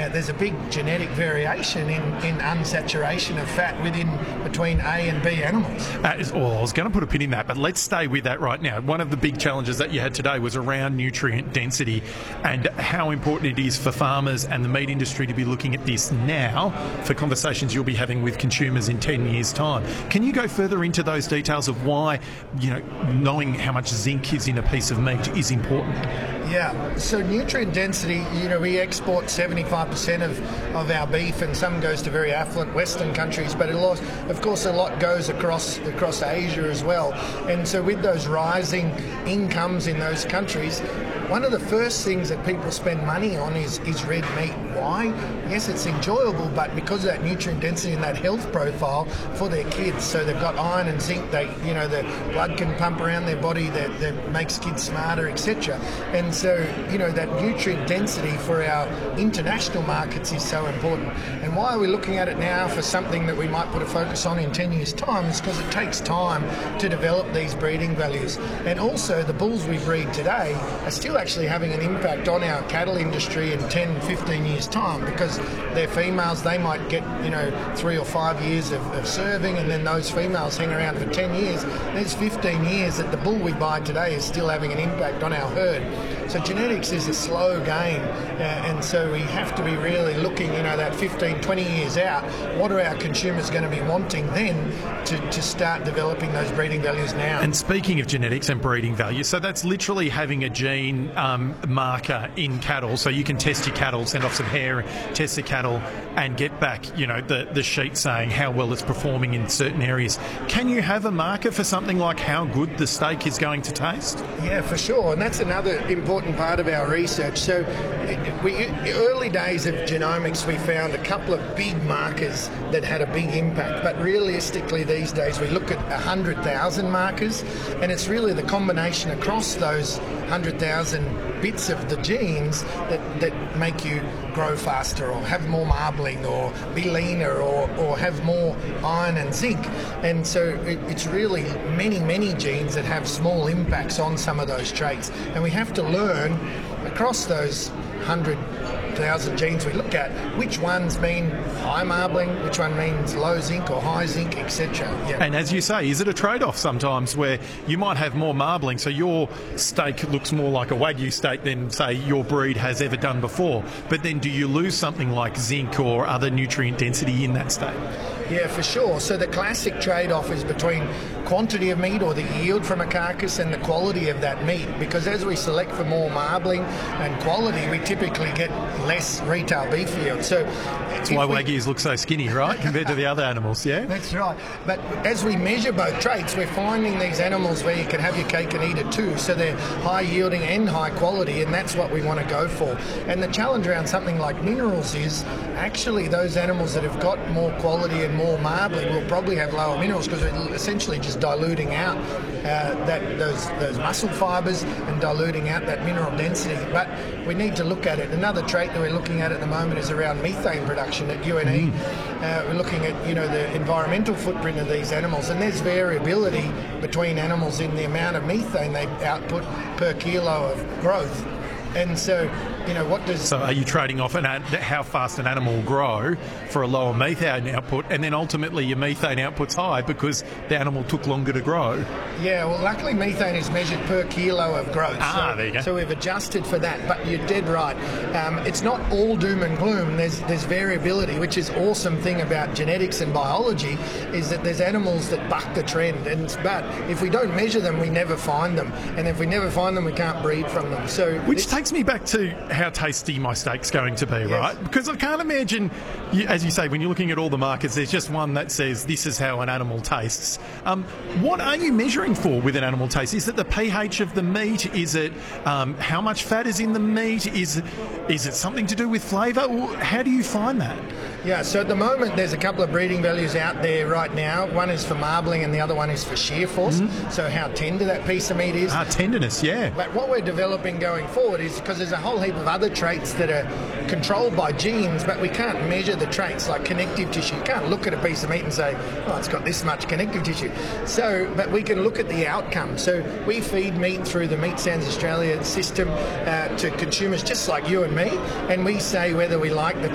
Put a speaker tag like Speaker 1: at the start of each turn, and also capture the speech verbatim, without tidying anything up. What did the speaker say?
Speaker 1: uh, there's a big genetic variation in, in unsaturation of fat within between A and B animals.
Speaker 2: Uh, is- well, I was going to put a pin in that, but let's stay with that right now. One of the big challenges that you had today was around nutrient density and how important it is for farmers and the meat industry to be looking at this now for conversations you'll be having with consumers in ten years' time. Can you go further into those details of why, you know, knowing how much zinc is in a piece of meat is important?
Speaker 1: Yeah, so nutrient density, you know, we export seventy-five percent of, of our beef, and some goes to very affluent Western countries, but a lot, of course a lot goes across across Asia as well. And so with those rising incomes in those countries, one of the first things that people spend money on is, is red meat. Why? Yes, it's enjoyable, but because of that nutrient density and that health profile for their kids. So they've got iron and zinc, they, you know, the blood can pump around their body, that, that makes kids smarter, et cetera. And so, you know, that nutrient density for our international markets is so important. And why are we looking at it now for something that we might put a focus on in ten years' time is because it takes time to develop these breeding values. And also the bulls we breed today are still actually having an impact on our cattle industry in ten, fifteen years' time, because they're females, they might get, you know, three or five years of, of serving, and then those females hang around for ten years. There's fifteen years that the bull we buy today is still having an impact on our herd. So genetics is a slow game, uh, and so we have to be really looking, you know, that fifteen, twenty years out, what are our consumers going to be wanting then to, to start developing those breeding values now?
Speaker 2: And speaking of genetics and breeding value, so that's literally having a gene um, marker in cattle, so you can test your cattle, send off some hair, test the cattle, and get back, you know, the, the sheet saying how well it's performing in certain areas. Can you have a marker for something like how good the steak is going to taste?
Speaker 1: Yeah, for sure, and that's another important part of our research. So we, early days of genomics, we found a couple of big markers that had a big impact, but realistically these days we look at one hundred thousand markers, and it's really the combination across those one hundred thousand bits of the genes that, that make you grow faster or have more marbling or be leaner or, or have more iron and zinc. And so it, it's really many, many genes that have small impacts on some of those traits. And we have to learn across those one hundred thousand genes we look at which ones mean high marbling, which one means low zinc or high zinc, et cetera. Yeah.
Speaker 2: And as you say, is it a trade-off sometimes where you might have more marbling, so your steak looks more like a Wagyu steak than, say, your breed has ever done before, but then do you lose something like zinc or other nutrient density in that steak?
Speaker 1: Yeah, for sure. So the classic trade-off is between quantity of meat or the yield from a carcass and the quality of that meat, because as we select for more marbling and quality, we typically get less retail beef yield. So
Speaker 2: that's why we, Wagyus look so skinny, right, compared to the other animals, yeah?
Speaker 1: That's right. But as we measure both traits, we're finding these animals where you can have your cake and eat it too. So they're high yielding and high quality, and that's what we want to go for. And the challenge around something like minerals is actually those animals that have got more quality and more marbling will probably have lower minerals, because we're essentially just diluting out uh, that those those muscle fibres and diluting out that mineral density. But we need to look at it. Another trait that we're looking at at the moment is around methane production at U N E. Mm. Uh, we're looking at, you know, the environmental footprint of these animals, and there's variability between animals in the amount of methane they output per kilo of growth. And so, you know, what does...
Speaker 2: So are you trading off an, how fast an animal will grow for a lower methane output, and then ultimately your methane output's high because the animal took longer to grow?
Speaker 1: Yeah, well, luckily methane is measured per kilo of growth.
Speaker 2: Ah,
Speaker 1: so,
Speaker 2: there you go.
Speaker 1: So we've adjusted for that, but you're dead right. Um, it's not all doom and gloom. There's, there's variability, which is awesome thing about genetics and biology, is that there's animals that buck the trend. And But if we don't measure them, we never find them. And if we never find them, we can't breed from them. So
Speaker 2: Which takes me back to how tasty my steak's going to be, yes. Right? Because I can't imagine, you, as you say, when you're looking at all the markets, there's just one that says this is how an animal tastes. Um, what are you measuring for with an animal taste? Is it the pH of the meat? Is it um, how much fat is in the meat? Is, is it something to do with flavour? How do you find that?
Speaker 1: Yeah, so at the moment there's a couple of breeding values out there right now. One is for marbling and the other one is for shear force, mm-hmm. so how tender that piece of meat is.
Speaker 2: Ah, tenderness, yeah.
Speaker 1: But what we're developing going forward is, because there's a whole heap of other traits that are controlled by genes, but we can't measure the traits like connective tissue. You can't look at a piece of meat and say, oh, it's got this much connective tissue. So, but we can look at the outcome. So we feed meat through the Meat Standards Australia system uh, to consumers just like you and me, and we say whether we like the